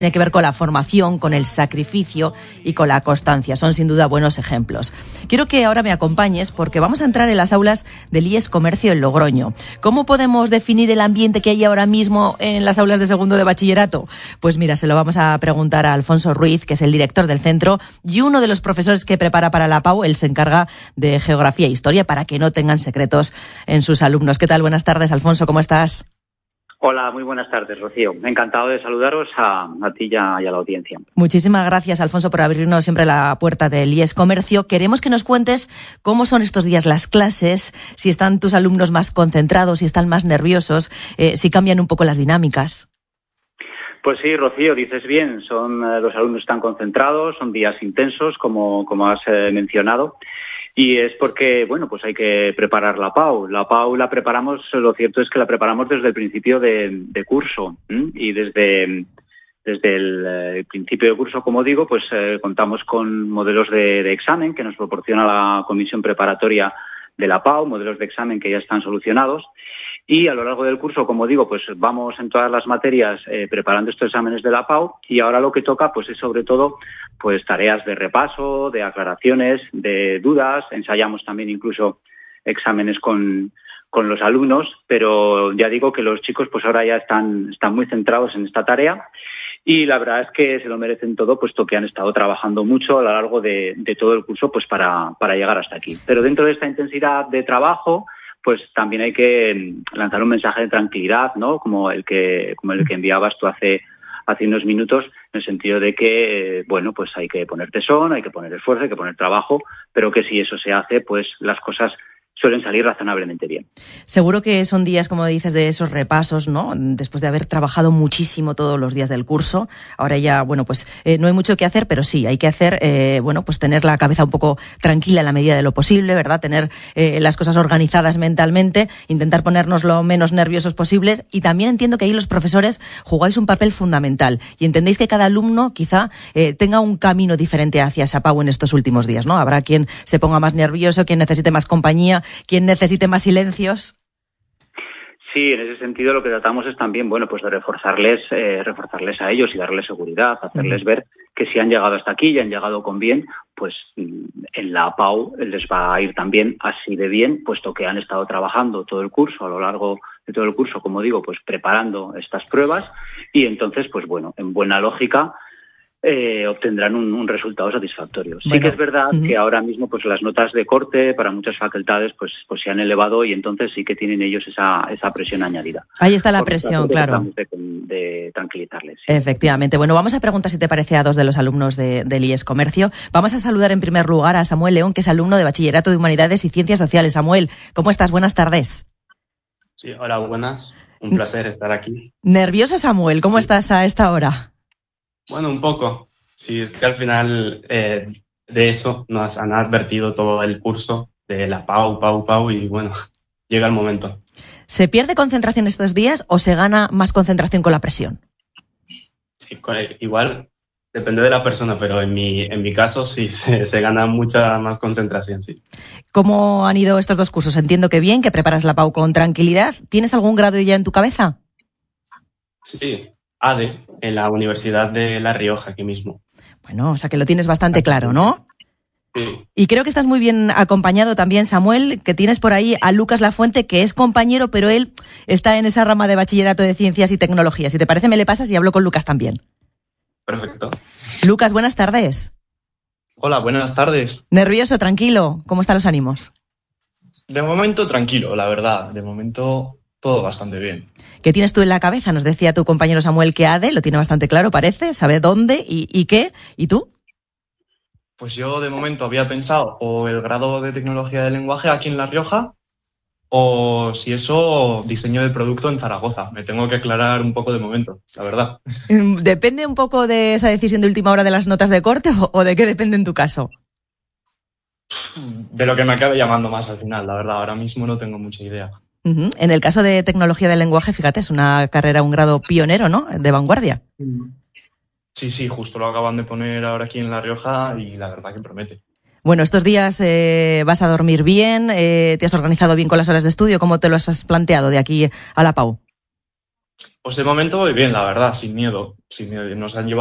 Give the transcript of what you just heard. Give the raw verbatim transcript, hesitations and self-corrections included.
Tiene que ver con la formación, con el sacrificio y con la constancia. Son sin duda buenos ejemplos. Quiero que ahora me acompañes porque vamos a entrar en las aulas del I E S Comercio en Logroño. ¿Cómo podemos definir el ambiente que hay ahora mismo en las aulas de segundo de bachillerato? Pues mira, se lo vamos a preguntar a Alfonso Ruiz, que es el director del centro y uno de los profesores que prepara para la PAU. Él se encarga de geografía e historia para que no tengan secretos en sus alumnos. ¿Qué tal? Buenas tardes, Alfonso, ¿cómo estás? Hola, muy buenas tardes, Rocío. Encantado de saludaros a, a ti y a, y a la audiencia. Muchísimas gracias, Alfonso, por abrirnos siempre la puerta del I E S Comercio. Queremos que nos cuentes cómo son estos días las clases, si están tus alumnos más concentrados, si están más nerviosos, eh, si cambian un poco las dinámicas. Pues sí, Rocío, dices bien, son eh, los alumnos están concentrados, son días intensos, como, como has eh, mencionado. Y es porque, bueno, pues hay que preparar la PAU. La PAU la preparamos, lo cierto es que la preparamos desde el principio de, de curso. ¿m? Y desde, desde el, el principio de curso, como digo, pues eh, contamos con modelos de, de examen que nos proporciona la comisión preparatoria de la PAU, modelos de examen que ya están solucionados. Y a lo largo del curso, como digo, pues vamos en todas las materias eh, preparando estos exámenes de la PAU y ahora lo que toca pues es sobre todo pues tareas de repaso, de aclaraciones, de dudas, ensayamos también incluso exámenes con, con los alumnos, pero ya digo que los chicos pues ahora ya están, están muy centrados en esta tarea y la verdad es que se lo merecen todo, puesto que han estado trabajando mucho a lo largo de, de todo el curso pues para, para llegar hasta aquí. Pero dentro de esta intensidad de trabajo, pues también hay que lanzar un mensaje de tranquilidad, ¿no? Como el que, como el que enviabas tú hace, hace unos minutos, en el sentido de que, eh, bueno, pues hay que poner tesón, hay que poner esfuerzo, hay que poner trabajo, pero que si eso se hace, pues las cosas suelen salir razonablemente bien. Seguro que son días, como dices, de esos repasos, ¿no? Después de haber trabajado muchísimo todos los días del curso. Ahora ya, bueno, pues eh, no hay mucho que hacer, pero sí, hay que hacer, eh, bueno, pues tener la cabeza un poco tranquila en la medida de lo posible, ¿verdad? Tener eh, las cosas organizadas mentalmente, intentar ponernos lo menos nerviosos posibles. Y también entiendo que ahí los profesores jugáis un papel fundamental y entendéis que cada alumno quizá eh, tenga un camino diferente hacia esa PAU en estos últimos días, ¿no? Habrá quien se ponga más nervioso, quien necesite más compañía, quien necesite más silencios. Sí, en ese sentido lo que tratamos es también, bueno, pues de reforzarles, eh, reforzarles a ellos y darles seguridad, hacerles ver que si han llegado hasta aquí y han llegado con bien, pues en la PAU les va a ir también así de bien, puesto que han estado trabajando todo el curso, a lo largo de todo el curso, como digo, pues preparando estas pruebas y entonces, pues bueno, en buena lógica, Eh, obtendrán un, un resultado satisfactorio. Sí bueno, que es verdad uh-huh. que ahora mismo pues las notas de corte para muchas facultades pues pues se han elevado y entonces sí que tienen ellos esa esa presión añadida. Ahí está la Por presión, claro. De, de tranquilizarles. Sí. Efectivamente. Bueno, vamos a preguntar si te parece a dos de los alumnos de, del I E S Comercio. Vamos a saludar en primer lugar a Samuel León, que es alumno de Bachillerato de Humanidades y Ciencias Sociales. Samuel, ¿cómo estás? Buenas tardes. Sí, hola, buenas. Un placer estar aquí. ¿Nervioso, Samuel? ¿Cómo sí. estás a esta hora? Bueno, un poco. Sí, es que al final eh, de eso nos han advertido todo el curso de la PAU, PAU, PAU y bueno, llega el momento. ¿Se pierde concentración estos días o se gana más concentración con la presión? Sí, igual depende de la persona, pero en mi, en mi caso sí se, se gana mucha más concentración, sí. ¿Cómo han ido estos dos cursos? Entiendo que bien, que preparas la PAU con tranquilidad. ¿Tienes algún grado ya en tu cabeza? Sí. A D E, en la Universidad de La Rioja, aquí mismo. Bueno, o sea que lo tienes bastante claro, ¿no? Sí. Y creo que estás muy bien acompañado también, Samuel, que tienes por ahí a Lucas Lafuente, que es compañero, pero él está en esa rama de Bachillerato de Ciencias y Tecnología. Si te parece, me le pasas y hablo con Lucas también. Perfecto. Lucas, buenas tardes. Hola, buenas tardes. ¿Nervioso, tranquilo? ¿Cómo están los ánimos? De momento, tranquilo, la verdad. De momento... todo bastante bien. ¿Qué tienes tú en la cabeza? Nos decía tu compañero Samuel que A D E lo tiene bastante claro, parece, sabe dónde y, y qué. ¿Y tú? Pues yo de momento había pensado o el grado de tecnología del lenguaje aquí en La Rioja o si eso, diseño de producto en Zaragoza. Me tengo que aclarar un poco de momento, la verdad. ¿Depende un poco de esa decisión de última hora de las notas de corte o, o de qué depende en tu caso? De lo que me acabe llamando más al final, la verdad. Ahora mismo no tengo mucha idea. Uh-huh. En el caso de tecnología del lenguaje, fíjate, es una carrera, un grado pionero, ¿no? De vanguardia. Sí, sí, justo lo acaban de poner ahora aquí en La Rioja y la verdad que promete. Bueno, estos días eh, vas a dormir bien, eh, te has organizado bien con las horas de estudio, ¿cómo te lo has planteado de aquí a la PAU? Pues de momento voy bien, la verdad, sin miedo. Sin miedo. Nos han llevado